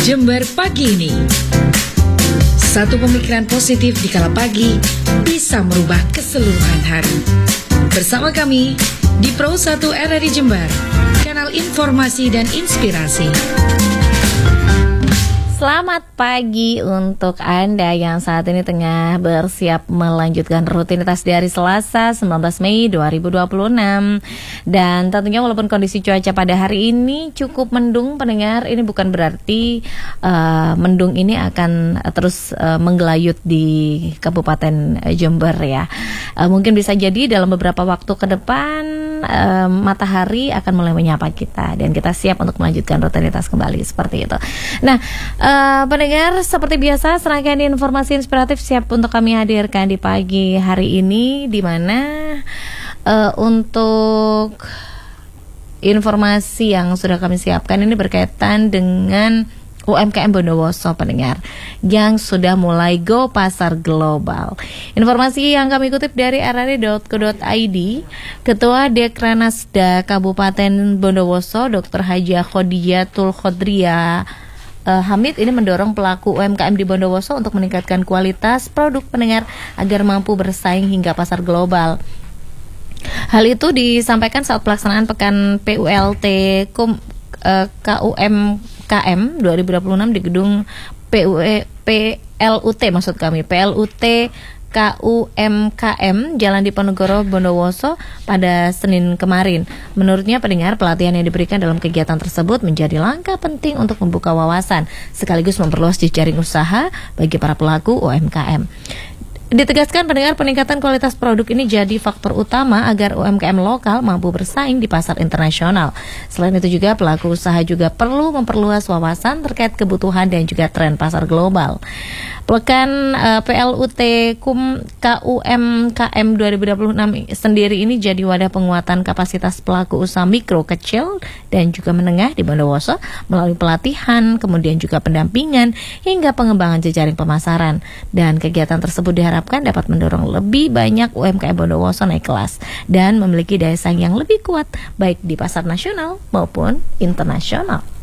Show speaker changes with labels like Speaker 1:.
Speaker 1: Jember pagi ini. Satu pemikiran positif di kala pagi bisa merubah keseluruhan hari. Bersama kami di Pro 1 RRI Jember, kanal informasi dan inspirasi.
Speaker 2: Selamat pagi untuk Anda yang saat ini tengah bersiap melanjutkan rutinitas di hari Selasa 19 Mei 2026. Dan tentunya walaupun kondisi cuaca pada hari ini cukup mendung, pendengar, ini bukan berarti mendung ini akan terus menggelayut di Kabupaten Jember ya. Mungkin bisa jadi dalam beberapa waktu ke depan matahari akan mulai menyapa kita dan kita siap untuk melanjutkan rutinitas kembali seperti itu. Nah, pendengar, seperti biasa serangkaian informasi inspiratif siap untuk kami hadirkan di pagi hari ini, di mana untuk informasi yang sudah kami siapkan ini berkaitan dengan UMKM Bondowoso, pendengar, yang sudah mulai go pasar global. Informasi yang kami kutip dari rri.co.id, Ketua Dekranasda Kabupaten Bondowoso, Dr. Hajah Khodijatul Khodria Hamid ini mendorong pelaku UMKM di Bondowoso untuk meningkatkan kualitas produk, pendengar, agar mampu bersaing hingga pasar global. Hal itu disampaikan saat pelaksanaan Pekan PULT KUMKM 2026 di gedung PLUT KUMKM Jalan Diponegoro Bondowoso pada Senin kemarin. Menurutnya, pendengar, pelatihan yang diberikan dalam kegiatan tersebut menjadi langkah penting untuk membuka wawasan sekaligus memperluas jejaring usaha bagi para pelaku UMKM. Ditegaskan, pendengar, peningkatan kualitas produk ini jadi faktor utama agar UMKM lokal mampu bersaing di pasar internasional. Selain itu juga pelaku usaha juga perlu memperluas wawasan terkait kebutuhan dan juga tren pasar global. Pekan PLUT KUMKM 2026 sendiri ini jadi wadah penguatan kapasitas pelaku usaha mikro, kecil, dan juga menengah di Bondowoso melalui pelatihan, kemudian juga pendampingan hingga pengembangan jejaring pemasaran. Dan kegiatan tersebut diharapkan dapat mendorong lebih banyak UMKM Bondowoso naik kelas dan memiliki daya saing yang lebih kuat baik di pasar nasional maupun internasional.